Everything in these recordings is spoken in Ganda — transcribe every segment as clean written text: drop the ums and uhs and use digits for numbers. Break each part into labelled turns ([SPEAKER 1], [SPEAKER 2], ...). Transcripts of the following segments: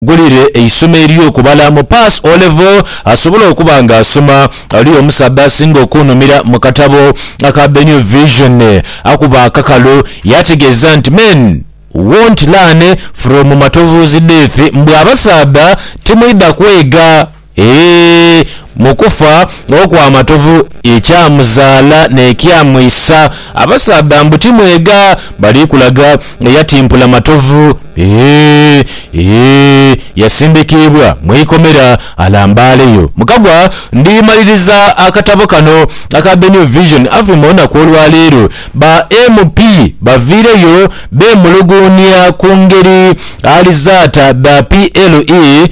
[SPEAKER 1] gulire eisomo ery'okubala mu pass O level asobola okuba nga asoma ali omusabba asinga okunumira mu katabo aka Benny Vision akuba akakalo yategeeza nti men won't learn from Matovu's death mbwe abasabba timwidda kwega mukufa okwa Matovu ekyamuzaala n'ekyamwisa abasabba mbu timwega bali kulaga yatimpula Matovu yasimbikibwa mwikomera alambaleyo mukagwa ndimaliriza akatabo kano aka Benny Vision avumona kwolwaleero ba MP bavireyo bemulugunya ku ngeri alizata ba PLE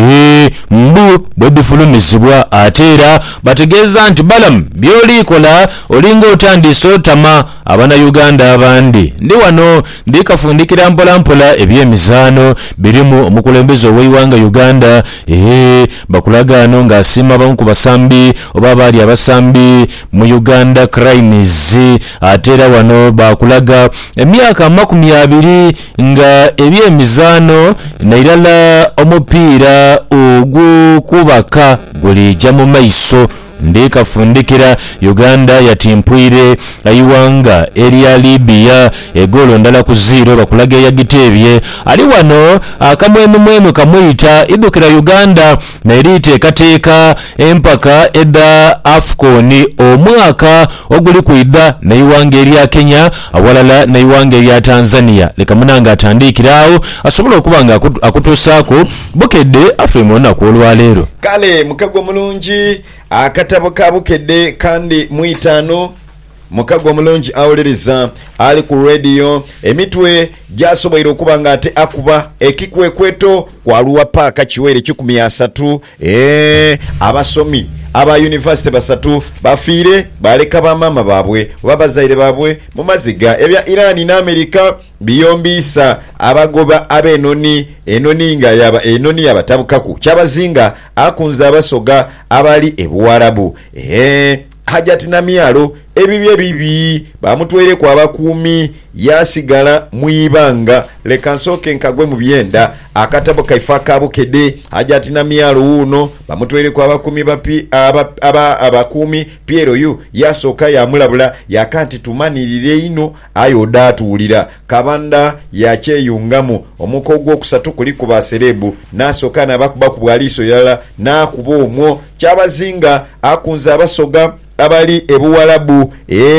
[SPEAKER 1] mbu bwebifulumizibwa ateera bategeeza nti balam byolikola olinga otandise otama abana Uganda abandi ndi wano ndikafundikira mpolampola ebyemizaano birimu omukulembeze ow'eiwanga Uganda bakulagaano ng'asiima abamu ku basambi oba baali abasambi mu Uganda Crimes ateera wano bakulaga emyaka 20 nga ebyemizaano nairala omupiira ogukubaka gulijja mu maiso ndikafundikira Uganda yatimpwire aiwanga erya Libya egolo ndala ku 0 bakulaga yagitebye ali wano akamwemu kamuyita idukira Uganda neriteekateeka empaka edda AFCON omwaka oguli kwidda naiwanga erya Kenya awalala naiwanga erya Tanzania leka munanga atandikirawo asobola okuba nga akutuusaako bukedde afemona kwolwaleero
[SPEAKER 2] kale mukagwa mulungi akatabo kabukedde kandi mwitano mukagwa mulungi awuliriza ali ku radio emitwe gyasoboire okuba nga ate akuba ekikwekweto kwaluwa paaka kiwere 13 abasomi aba university basatu bafiire baleka bamama babwe babazaire babwe mu maziga ebya Iran na America biyombisa abagoba abenoni enoni nga yaba enoni yabatabukaku kyabazinga akunza abasoga abali ebuwarabu hajati na myalo ebibi bamutwere kwa abakuumi yasigala mwibanga lekansoke nkagwe mu byenda akatabo kaifa kabukedde hajati na myalo uno bamutwere kwa abakuumi bapi abakuumi Piero yu yasoka ya mulabula yakanti tumanirire ino ayodatulira kabanda yakyeyungamu omukogwo okusatu kuli ku baserebu nasoka nabakuba ku bwaliso yala nakuba omwo kyabazinga akunza abasoga abali ebuwalabu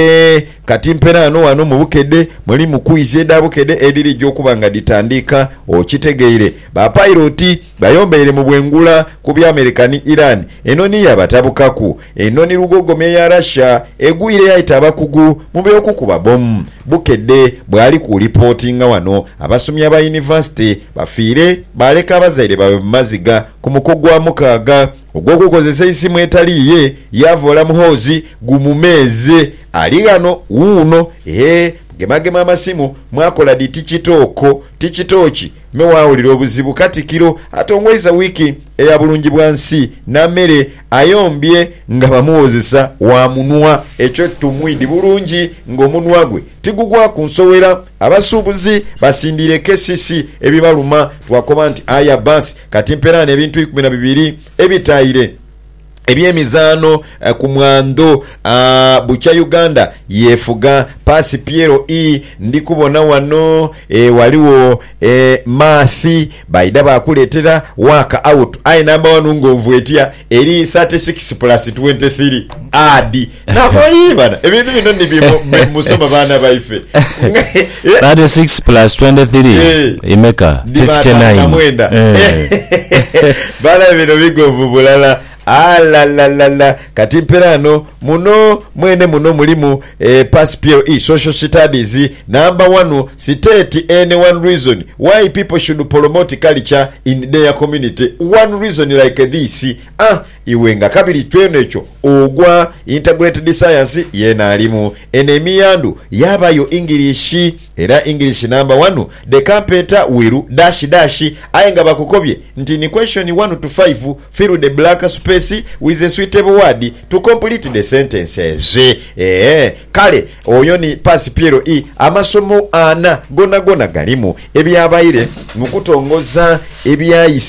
[SPEAKER 2] kati mperano wano mu bukedde muli mukuize da bukedde ediri gyokubanga ditandika okitegeire ba piloti bayombeere mu bwengula ku bya American Iran enoni yabatabukaku enoni lugogome ya Russia egwire yaita abakugu mu byokukuba bom bukedde bwali ku reportinga wano abasomya ba university bafiire baleka abazaire babe maziga ku mukogwa mukaaga ogwokukozesa isimu etaliye yavola muhozi gumumeze aligano uno gemagema amasimu mwakola di tikitoki mewawulira obuzibu katikiro atongweza wiki eya bulungi bwansi na mere ayombye nga bamuwozesa wa munwa ekyo tumwidi bulungi ng'omunwa gwe tigugwa ku nsowera abasuubuzi basindire kesisi ebibaluma twakoma nti aya basi kati mperane ebintu 12 ebitayire ebyemizaano ku mwando bucha Uganda yefuga pasi Piero ndikubona wano waliwo mathi baida bakuletera waka out ai number 1 ngonvuetia eri 36 plus 23 adi nakoyibana ebintu bino ni musoma bana baife
[SPEAKER 1] 36 plus 23 imeka 59
[SPEAKER 2] bala bino bigovu bulala la kati mperano muno mwene muno mulimu pass Piero social studies number 1 state any one reason why people should promote culture in their community one reason like this iwenga kabiri twenecho ogwa integrated science yena alimu enemy yandu yabayo English era English number 1 the carpenter wiru dash ayenga bakukobye nti ni question 1 to 5 fill the blank space with a suitable word to complete the sentences kale oyo ni pass Piero amasomo ana gona galimu ebyabayire mukutongoza ebyayise